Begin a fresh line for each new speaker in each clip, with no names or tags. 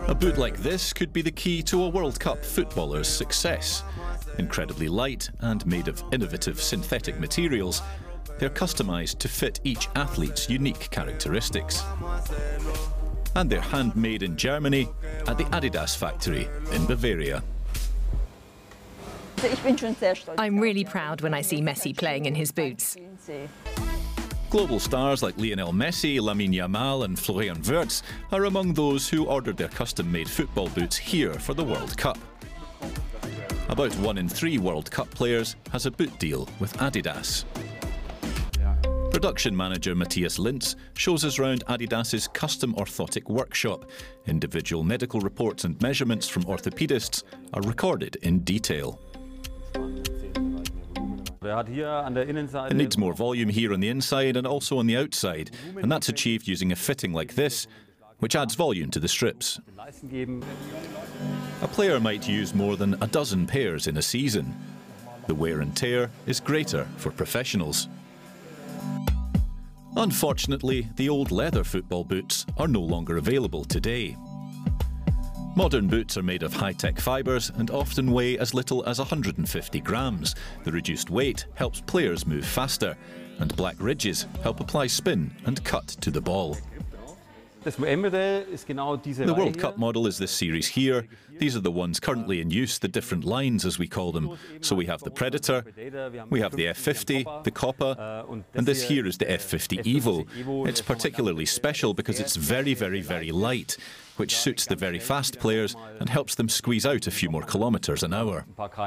A boot like this could be the key to a World Cup footballer's success. Incredibly light and made of innovative synthetic materials, they're customised to fit each athlete's unique characteristics. And they're handmade in Germany at the Adidas factory in Bavaria.
I'm really proud when I see Messi playing in his boots.
Global stars like Lionel Messi, Lamine Yamal and Florian Wirtz are among those who ordered their custom-made football boots here for the World Cup. About 1 in 3 World Cup players has a boot deal with Adidas. Production manager Matthias Lintz shows us round Adidas's custom orthotic workshop. Individual medical reports and measurements from orthopaedists are recorded in detail. It needs more volume here on the inside and also on the outside, and that's achieved using a fitting like this, which adds volume to the strips. A player might use more than a dozen pairs in a season. The wear and tear is greater for professionals. Unfortunately, the old leather football boots are no longer available today. Modern boots are made of high-tech fibres and often weigh as little as 150 grams. The reduced weight helps players move faster, and black ridges help apply spin and cut to the ball. The World Cup model is this series here. These are the ones currently in use, the different lines as we call them. So we have the Predator, we have the F50, the Copa, and this here is the F50 Evo. It's particularly special because it's very, very, very light, which suits the very fast players and helps them squeeze out a few more kilometres an hour.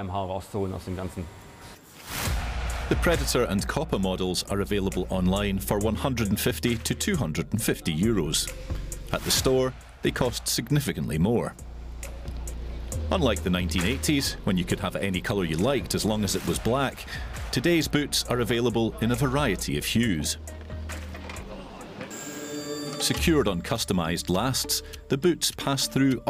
The Predator and Copa models are available online for 150 to 250 euros. At the store, they cost significantly more. Unlike the 1980s, when you could have any colour you liked as long as it was black, today's boots are available in a variety of hues. Secured on customised lasts, the boots pass through